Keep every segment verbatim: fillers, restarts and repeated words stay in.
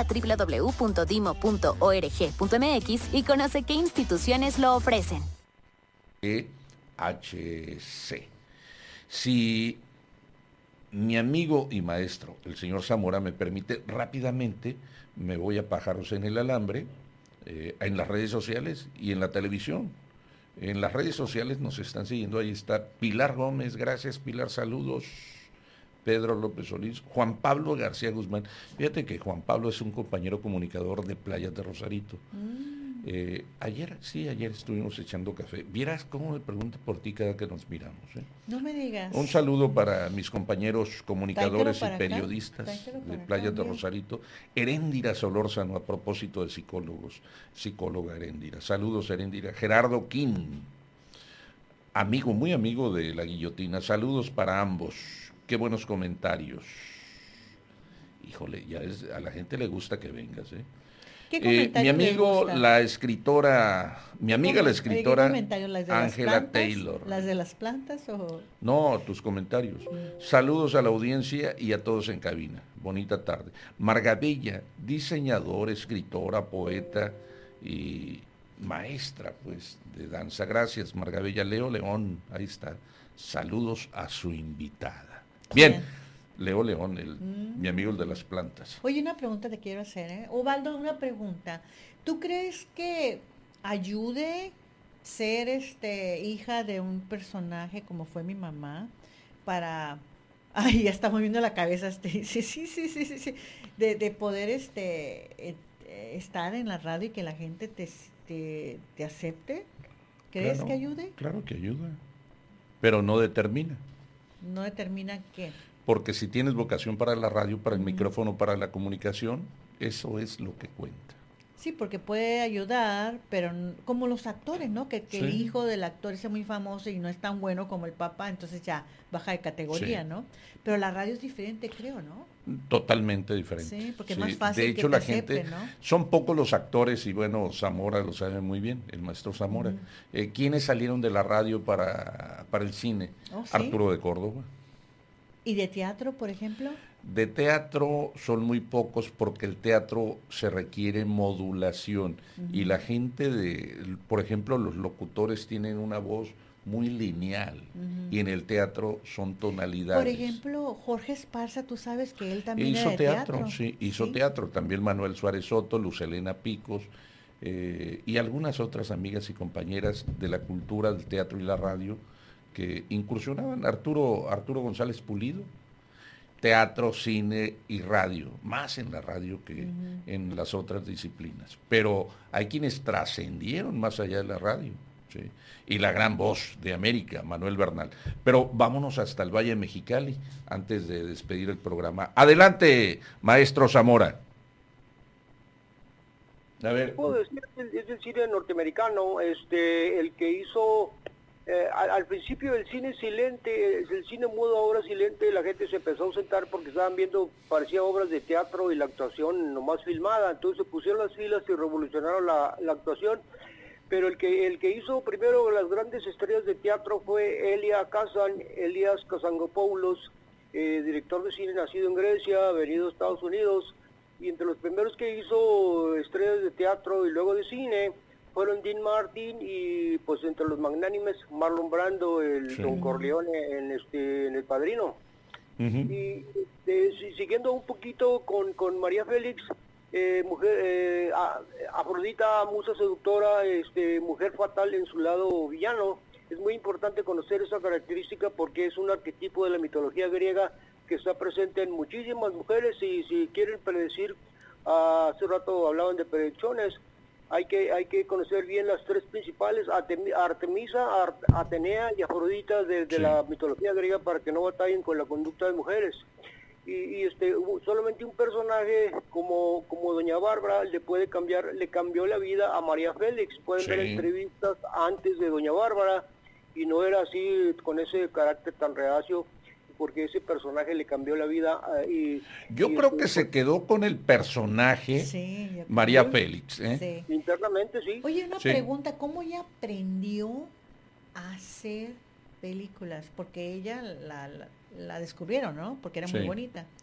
a doble u doble u doble u punto dimo punto org punto eme equis y conoce qué instituciones lo ofrecen. E H C. Si mi amigo y maestro, el señor Zamora, me permite, rápidamente me voy a Pájaros en el Alambre, eh, en las redes sociales y en la televisión. En las redes sociales nos están siguiendo, ahí está Pilar Gómez, gracias Pilar, saludos. Pedro López Solís, Juan Pablo García Guzmán. Fíjate que Juan Pablo es un compañero comunicador de Playas de Rosarito. Mm. Eh, ayer, sí, ayer estuvimos echando café. Vieras cómo me pregunta por ti cada que nos miramos. ¿eh? No me digas. Un saludo para mis compañeros comunicadores y periodistas de Playas de Rosarito. Heréndira Solórzano, a propósito de psicólogos, psicóloga Heréndira. Saludos, Heréndira. Gerardo Quín, amigo, muy amigo de La Guillotina. Saludos para ambos. Qué buenos comentarios. Híjole, ya es, a la gente le gusta que vengas, ¿eh? ¿Qué eh, mi amigo, la escritora, mi amiga la escritora Ángela Taylor. ¿Las de las plantas o...? No, tus comentarios. Mm. Saludos a la audiencia y a todos en cabina. Bonita tarde. Margabella, diseñadora, escritora, poeta y maestra, pues, de danza. Gracias, Margabella. Leo León, ahí está. Saludos a su invitada. Bien. Bien. Leo León, el, mm. mi amigo el de las plantas. Oye, una pregunta te quiero hacer, ¿eh? Ubaldo, una pregunta. ¿Tú crees que ayude ser este hija de un personaje como fue mi mamá para... Ay, ya está moviendo la cabeza. Este, sí, sí, sí, sí, sí, sí. De, de poder este eh, estar en la radio y que la gente te, te, te acepte? ¿Crees claro, que ayude? Claro que ayuda, pero no determina. ¿No determina qué? Porque si tienes vocación para la radio, para el uh-huh. micrófono, para la comunicación, eso es lo que cuenta. Sí, porque puede ayudar, pero como los actores, ¿no? Que, que sí. el hijo del actor es muy famoso y no es tan bueno como el papá, entonces ya baja de categoría, sí. ¿no? Pero la radio es diferente, creo, ¿no? Totalmente diferente. Sí, porque sí. es más fácil. De hecho, que la acepte, gente, ¿no? son pocos los actores y bueno, Zamora lo sabe muy bien, el maestro Zamora. Uh-huh. Eh, ¿Quiénes salieron de la radio para, para el cine? Oh, ¿sí? Arturo de Córdoba. ¿Y de teatro, por ejemplo? De teatro son muy pocos porque el teatro se requiere modulación uh-huh. y la gente de, por ejemplo, los locutores tienen una voz muy lineal uh-huh. y en el teatro son tonalidades. Por ejemplo, Jorge Esparza, tú sabes que él también hizo era de teatro, teatro. Sí, hizo ¿Sí? teatro, también Manuel Suárez Soto, Luz Helena Picos eh, y algunas otras amigas y compañeras de la cultura del teatro y la radio que incursionaban. Arturo, Arturo González Pulido, teatro, cine y radio, más en la radio que uh-huh. en las otras disciplinas. Pero hay quienes trascendieron más allá de la radio, ¿sí? Y la gran voz de América, Manuel Bernal. Pero vámonos hasta el Valle de Mexicali, antes de despedir el programa. Adelante, maestro Zamora. A ver. Puedo decir, es el cine norteamericano, este, el que hizo... Eh, al, al principio el cine silente, el cine mudo, obra silente, la gente se empezó a sentar porque estaban viendo, parecía obras de teatro y la actuación nomás filmada, entonces se pusieron las filas y revolucionaron la, la actuación, pero el que el que hizo primero las grandes estrellas de teatro fue Elia Kazan, Elias Kazanopoulos, eh, director de cine nacido en Grecia, venido a Estados Unidos, y entre los primeros que hizo estrellas de teatro y luego de cine fueron Dean Martin y pues entre los magnánimes Marlon Brando, el sí. Don Corleone en este en El Padrino. Uh-huh. Y este, siguiendo un poquito con, con María Félix, eh, mujer eh, Afrodita, musa seductora, este, mujer fatal en su lado villano. Es muy importante conocer esa característica porque es un arquetipo de la mitología griega que está presente en muchísimas mujeres y si quieren predecir, uh, hace rato hablaban de predicciones, Hay que, hay que conocer bien las tres principales, Artemisa, Atenea y Afrodita de, de sí. la mitología griega para que no batallen con la conducta de mujeres. Y, y este solamente un personaje como, como Doña Bárbara le puede cambiar, le cambió la vida a María Félix. Pueden sí. ver entrevistas antes de Doña Bárbara y no era así con ese carácter tan reacio, porque ese personaje le cambió la vida. Uh, y Yo y creo este, que se quedó con el personaje sí, María Félix. ¿eh? Sí. Internamente, sí. Oye, una sí. pregunta, ¿cómo ella aprendió a hacer películas? Porque ella la, la, la descubrieron, ¿no? Porque era sí. muy bonita.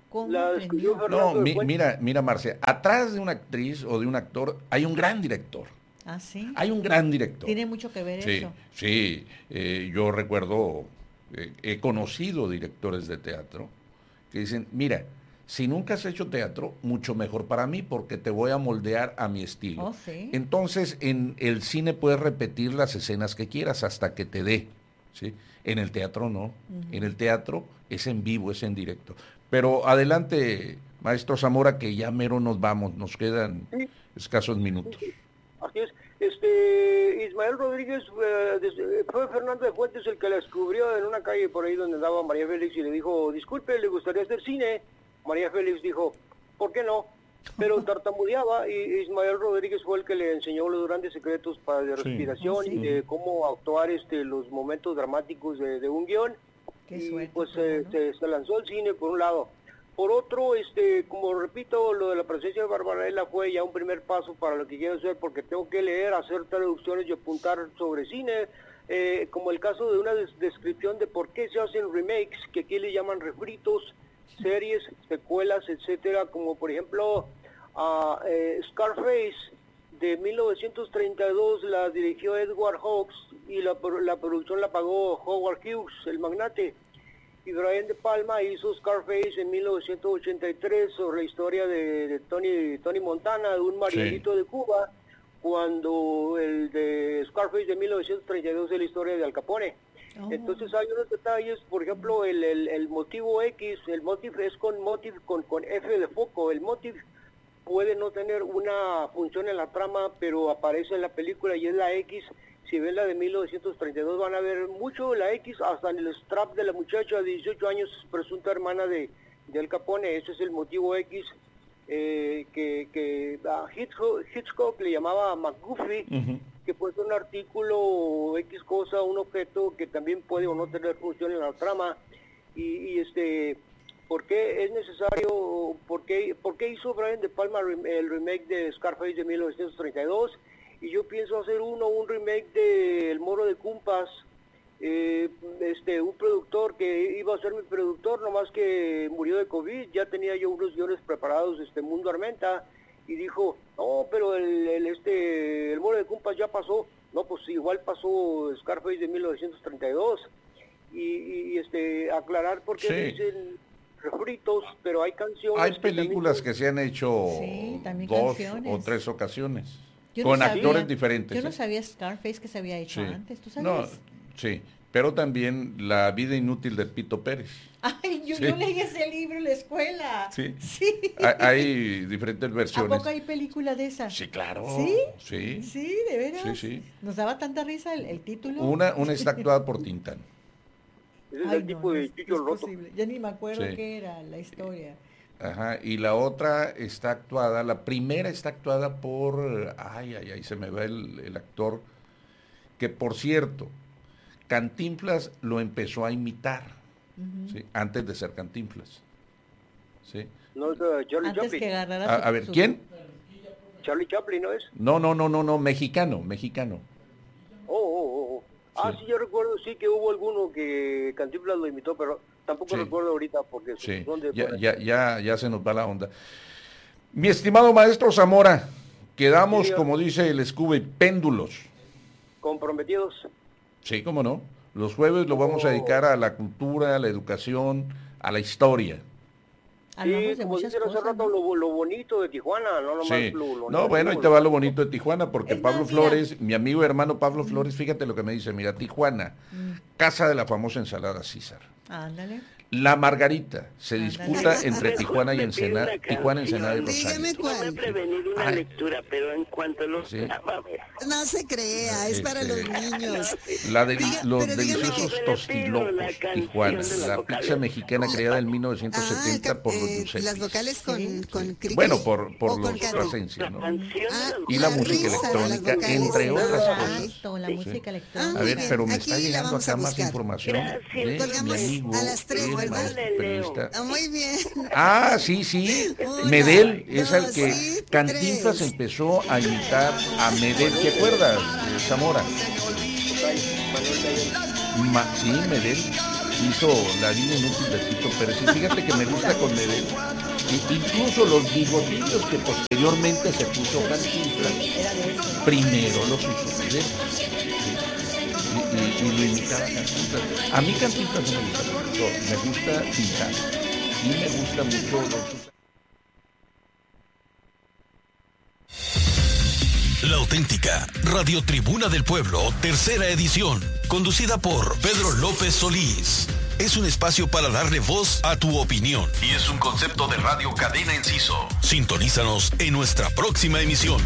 ¿Cómo La aprendió? escribió Fernando No, de mi- Fuentes. mira, mira, Marcia, atrás de una actriz o de un actor hay un gran director. Ah, sí. Hay un gran director. Tiene mucho que ver Sí, eso. sí. eh, yo recuerdo, eh, he conocido directores de teatro que dicen, mira, si nunca has hecho teatro, mucho mejor para mí porque te voy a moldear a mi estilo. Oh, sí. Entonces, en el cine puedes repetir las escenas que quieras hasta que te dé, ¿sí? En el teatro no. En el teatro es en vivo, es en directo. Pero adelante, maestro Zamora, que ya mero nos vamos, nos quedan Sí. escasos minutos. Así es. Este, Ismael Rodríguez, eh, des- fue Fernando de Fuentes el que la descubrió en una calle por ahí donde andaba María Félix y le dijo, disculpe, ¿le gustaría hacer cine? María Félix dijo, ¿por qué no? Pero tartamudeaba y Ismael Rodríguez fue el que le enseñó los grandes secretos para de Sí. respiración Oh, sí. y de cómo actuar este los momentos dramáticos de, de un guión. Qué y suerte pues tuvo, eh, ¿no? se, se lanzó al cine por un lado. Por otro, este, como repito, lo de la presencia de Barbarella fue ya un primer paso para lo que quiero hacer, porque tengo que leer, hacer traducciones y apuntar sobre cine, eh, como el caso de una des- descripción de por qué se hacen remakes, que aquí le llaman refritos, series, secuelas, etcétera, como por ejemplo a eh, Scarface de mil novecientos treinta y dos la dirigió Edward Hawks y la, pro- la producción la pagó Howard Hughes, el magnate. Y Brian De Palma hizo Scarface en mil novecientos ochenta y tres sobre la historia de, de Tony, Tony Montana, de un marinero de Cuba, cuando el de Scarface de mil novecientos treinta y dos es la historia de Al Capone. Oh. Entonces hay unos detalles, por ejemplo, el, el, el motivo X, el motive es con motive, con, con F de foco, el motive puede no tener una función en la trama, pero aparece en la película y es la X. Si ven la de mil novecientos treinta y dos van a ver mucho la X, hasta en el strap de la muchacha de dieciocho años, presunta hermana de, de Al Capone. Ese es el motivo X eh, que, que a Hitchcock, Hitchcock le llamaba McGuffey, Ujú. que puede ser un artículo, X cosa, un objeto que también puede o no tener función en la trama. Y, y este, ¿por qué es necesario, por qué, por qué hizo Brian De Palma el remake de Scarface de mil novecientos treinta y dos? Y yo pienso hacer uno, un remake de El Moro de Cumpas, eh, este, un productor que iba a ser mi productor, nomás que murió de COVID, ya tenía yo unos guiones preparados, este Mundo Armenta, y dijo, no, pero el, el, este, el Moro de Cumpas ya pasó. No, pues igual pasó Scarface de mil novecientos treinta y dos, y, y este, aclarar por qué Sí. dicen refritos, pero hay canciones... Hay que también películas son- que se han hecho Sí, también dos canciones. o tres ocasiones, Yo no con sabía- actores diferentes. Yo no ¿eh? sabía Scarface que se había hecho Sí. antes, ¿tú No, sabías? sí, pero también La vida inútil de Pito Pérez. Ay, yo, Sí. yo leí ese libro en la escuela. Sí. Sí. Hay, hay diferentes ¿A versiones. poco hay película de esa? Sí, claro. ¿Sí? Sí. Sí, de veras. Sí, sí. Nos daba tanta risa el, el título. Una, una está actuada por Tintán. Ese es Ay, el no, tipo no de es- Chicho es Roto. posible. Ya ni me acuerdo Sí. qué era la historia. Ajá, y la otra está actuada, la primera está actuada por, ay, ay, ay, se me va el, el actor, que por cierto, Cantinflas lo empezó a imitar, ¿sí? Antes de ser Cantinflas. ¿Sí? No es uh, Charlie Antes Chaplin. que agarrara A, su- a ver, su- ¿quién? Charlie Chaplin, ¿no es? No, no, no, no, no, mexicano, mexicano. Oh, oh, oh, oh. Ah, Sí. sí, yo recuerdo, sí, que hubo alguno que Cantinflas lo imitó, pero tampoco Sí. recuerdo ahorita porque Sí, son de ya, fuera. ya, ya, ya se nos va la onda. Mi estimado maestro Zamora, quedamos, Sí, como dice el Scooby, péndulos. Comprometidos. Sí, cómo no. Los jueves lo vamos a dedicar a la cultura, a la educación, a la historia. Hablamos Sí, de como muchas dicen hace cosas, rato, ¿no? lo, lo bonito de Tijuana, no nomás Sí. lo, lo No, bueno, ahí negativo, te va lo- lo bonito de Tijuana, porque Es Pablo más, mira. Flores, mi amigo y hermano Pablo Flores, fíjate lo que me dice, mira, Tijuana, Mm. casa de la famosa ensalada César. Ándale. La Margarita se Ándale. disputa entre Mejor Tijuana y me pide Ensenada, una Tijuana, canción. Ensenada y Dígame Rosario. No me he cuál. prevenido una Ay. lectura, pero en cuanto lo Sí. sepa, ver. No se crea, es para los Este, niños. La de Diga- los pero dígame deliciosos que- tostilocos, la canción Tijuana, de la la vocal. pizza mexicana creada en mil Ah, novecientos el setenta cap- por los eh, Giuseppi. las vocales con, Sí. con Cricri. Bueno, por, por o con los Cati. Plasencia, ¿no? La canción Ah, de la Y la la música risa de las electrónica, vocales. entre otras cosas. Exacto, la Sí. música Ah, electrónica. A ver, bien, pero me aquí está la llegando vamos a acá más buscar. información Gracias. de mi Colgamos amigo, a las tres, el ¿verdad? maestro periodista. Ah, muy bien. Ah, sí, sí. Una, Medel es el dos, que sí, Cantinflas tres. empezó a imitar a Medel. ¿Te acuerdas, eh, Zamora? Ma- sí, Medel. hizo La Vida Inútil de Tito Pérez. Y fíjate que me gusta con Medel. Incluso los bigotillos que posteriormente se puso Cantinflas, primero los hizo Medel. Y, y, y lo imitaba Cantinflas. A mí Cantinflas no me gusta mucho, me gusta pintar. Y me gusta mucho los... La auténtica Radio Tribuna del Pueblo, tercera edición, conducida por Pedro López Solís. Es un espacio para darle voz a tu opinión y es un concepto de Radio Cadena Enciso. Sintonízanos en nuestra próxima emisión.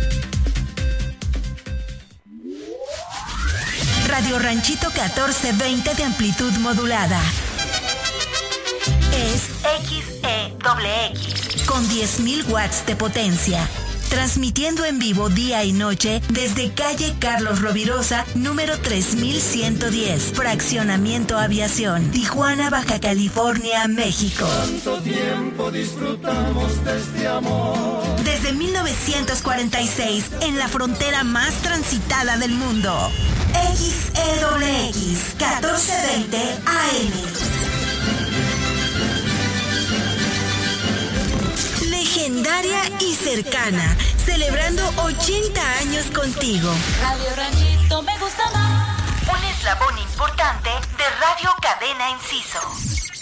Radio Ranchito catorce veinte de amplitud modulada. Es X E X con diez mil watts de potencia. Transmitiendo en vivo día y noche desde calle Carlos Rovirosa, número tres mil ciento diez, Fraccionamiento Aviación, Tijuana, Baja California, México. Tanto tiempo disfrutamos de este amor. Desde mil novecientos cuarenta y seis, en la frontera más transitada del mundo. X E X, catorce veinte A M. Legendaria y cercana, celebrando ochenta años contigo. Radio Ranchito me gusta más. Un eslabón importante de Radio Cadena Enciso.